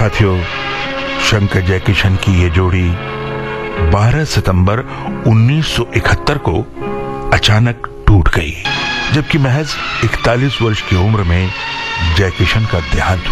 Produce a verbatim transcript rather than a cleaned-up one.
साथियों, शंकर जयकिशन की ये जोड़ी बारह सितंबर उन्नीस सौ इकहत्तर को अचानक टूट गई, जबकि महज इकतालीस वर्ष की उम्र में जयकिशन का देहांत हुआ।